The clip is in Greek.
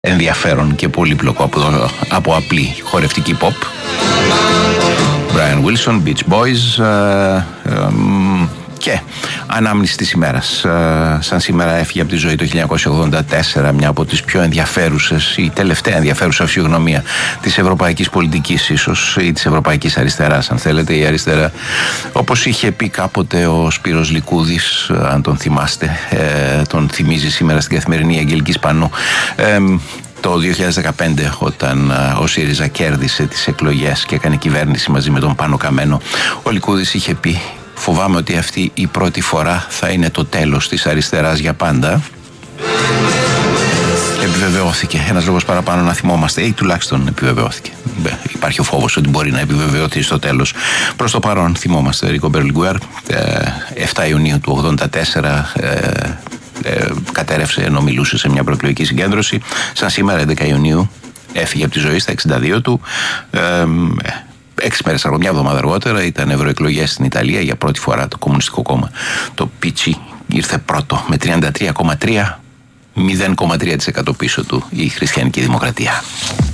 ενδιαφέρον και πολύπλοκο από απλή χορευτική pop. Brian Wilson, Beach Boys και ανάμνηση της ημέρας. Σαν σήμερα έφυγε από τη ζωή το 1984 μια από τις πιο ενδιαφέρουσες, η τελευταία ενδιαφέρουσα φυσιογνωμία της ευρωπαϊκής πολιτικής ίσως, ή της ευρωπαϊκής αριστεράς αν θέλετε. Η αριστερά, όπως είχε πει κάποτε ο Σπύρος Λικούδης, αν τον θυμάστε, τον θυμίζει σήμερα στην Καθημερινή Αγγελική Σπανού, το 2015, όταν ο ΣΥΡΙΖΑ κέρδισε τις εκλογές και έκανε κυβέρνηση μαζί με τον Πάνο Καμένο, ο Λικούδης είχε πει: φοβάμαι ότι αυτή η πρώτη φορά θα είναι το τέλος της αριστεράς για πάντα. Επιβεβαιώθηκε. Ένας λόγος παραπάνω να θυμόμαστε, ή τουλάχιστον επιβεβαιώθηκε. Υπάρχει ο φόβος ότι μπορεί να επιβεβαιωθεί στο τέλος. Προς το παρόν θυμόμαστε Ρίκο Μπερλιγκουέρ, 7 Ιουνίου του 1984, κατέρευσε ενώ μιλούσε σε μια προεκλογική συγκέντρωση. Σαν σήμερα 11 Ιουνίου έφυγε από τη ζωή στα 62 του. 6 μέρες αργότερα, μια εβδομάδα αργότερα, ήταν ευρωεκλογές στην Ιταλία. Για πρώτη φορά το Κομμουνιστικό Κόμμα, το PC, ήρθε πρώτο με 33,3%, 0,3% πίσω του η Χριστιανική Δημοκρατία.